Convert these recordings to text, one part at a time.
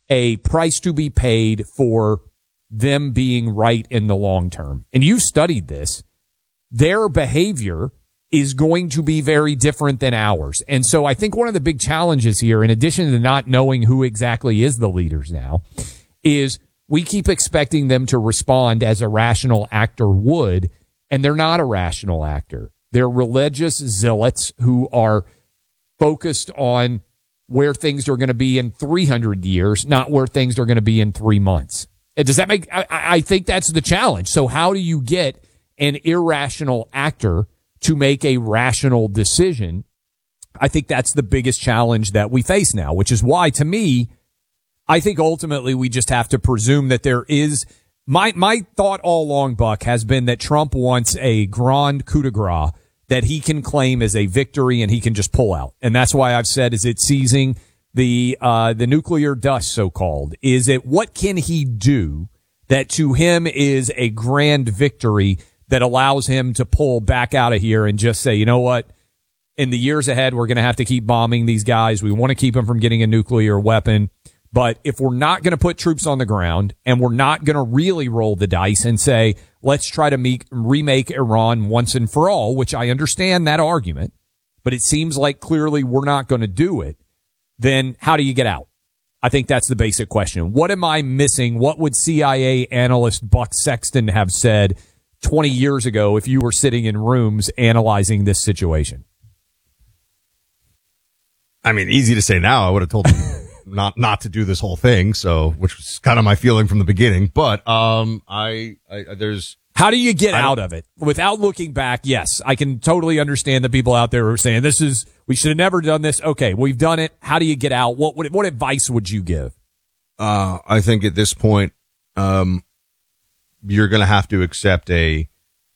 a price to be paid for them being right in the long term. And you studied this. Their behavior is going to be very different than ours. And so I think one of the big challenges here, in addition to not knowing who exactly is the leaders now, is we keep expecting them to respond as a rational actor would, and they're not a rational actor. They're religious zealots who are focused on where things are going to be in 300 years, not where things are going to be in 3 months. Does that make, I think that's the challenge. So how do you get an irrational actor to make a rational decision? I think that's the biggest challenge that we face now, which is why, to me, I think ultimately we just have to presume that there is, my thought all along, Buck, has been that Trump wants a grand coup de grace that he can claim as a victory and he can just pull out. And that's why I've said, is it seizing the nuclear dust, so-called? Is it, what can he do that to him is a grand victory that allows him to pull back out of here and just say, you know what, in the years ahead, we're going to have to keep bombing these guys. We want to keep them from getting a nuclear weapon. But if we're not going to put troops on the ground and we're not going to really roll the dice and say, let's try to remake Iran once and for all, which I understand that argument, but it seems like clearly we're not going to do it, then how do you get out? I think that's the basic question. What am I missing? What would CIA analyst Buck Sexton have said 20 years ago if you were sitting in rooms analyzing this situation? I mean, easy to say now. I would have told him not to do this whole thing. So, which was kind of my feeling from the beginning. But, there's. How do you get out of it without looking back? Yes, I can totally understand the people out there who are saying we should have never done this. Okay, we've done it. How do you get out? What advice would you give? I think at this point, you're going to have to accept a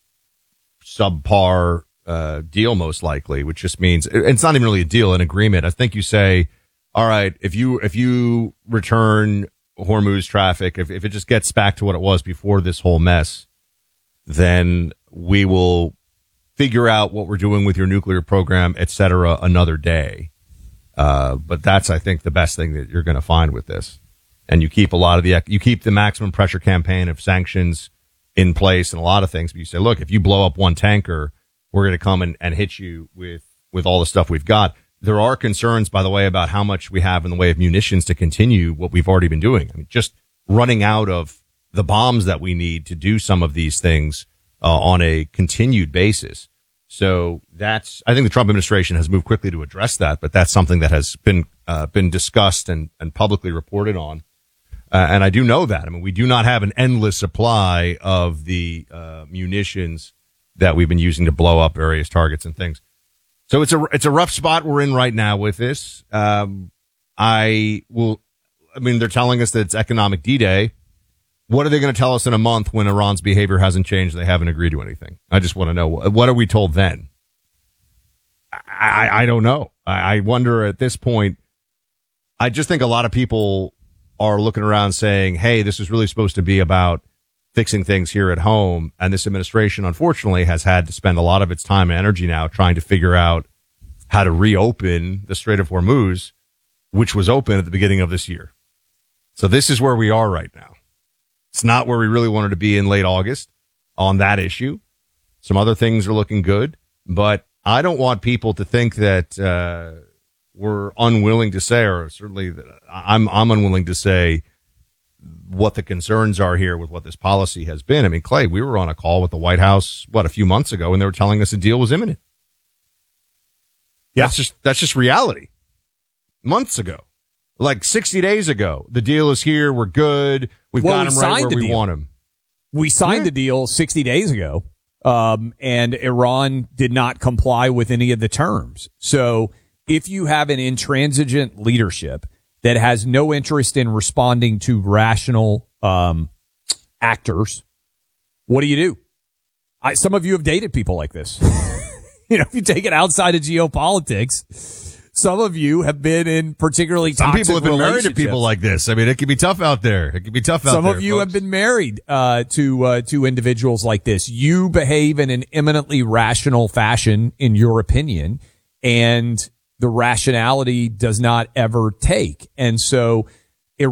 subpar deal, most likely, which just means it's not even really a deal, an agreement. I think you say, all right, if you return Hormuz traffic, if it just gets back to what it was before this whole mess, then we will figure out what we're doing with your nuclear program, et cetera, another day. But that's, I think, the best thing that you're going to find with this. And you keep you keep the maximum pressure campaign of sanctions in place and a lot of things. But you say, look, if you blow up one tanker, we're going to come and hit you with all the stuff we've got. There are concerns, by the way, about how much we have in the way of munitions to continue what we've already been doing. I mean, just running out of the bombs that we need to do some of these things on a continued basis. So I think the Trump administration has moved quickly to address that, but that's something that has been discussed and publicly reported on. And I do know that. I mean, we do not have an endless supply of the munitions that we've been using to blow up various targets and things. So it's a rough spot we're in right now with this. They're telling us that it's economic D-Day. What are they going to tell us in a month when Iran's behavior hasn't changed and they haven't agreed to anything? I just want to know, what are we told then? I don't know. I wonder at this point. I just think a lot of people are looking around saying, hey, this is really supposed to be about fixing things here at home. And this administration, unfortunately, has had to spend a lot of its time and energy now trying to figure out how to reopen the Strait of Hormuz, which was open at the beginning of this year. So this is where we are right now. It's not where we really wanted to be in late August on that issue. Some other things are looking good, but I don't want people to think that we're unwilling to say, or certainly I'm unwilling to say what the concerns are here with what this policy has been. I mean, Clay, we were on a call with the White House, a few months ago, and they were telling us a deal was imminent. Yeah. That's just reality. Months ago. Like 60 days ago, the deal is here. We're good. We've got him right where we want him. We signed the deal 60 days ago, and Iran did not comply with any of the terms. So if you have an intransigent leadership that has no interest in responding to rational actors, what do? Some of you have dated people like this. If you take it outside of geopolitics, some of you have been in particularly toxic relationships. Some people have been married to people like this. I mean, it can be tough out there. Some of you have been married to individuals like this. You behave in an eminently rational fashion, in your opinion, and the rationality does not ever take. And so